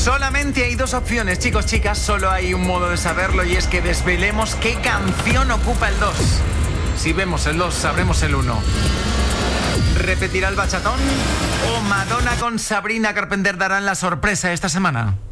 Solamente hay dos opciones, chicos, chicas, solo hay un modo de saberlo y es que desvelemos qué canción ocupa el 2. Si vemos el 2, sabremos el 1. ¿Repetirá el bachatón? ¿O Madonna con Sabrina Carpenter darán la sorpresa esta semana?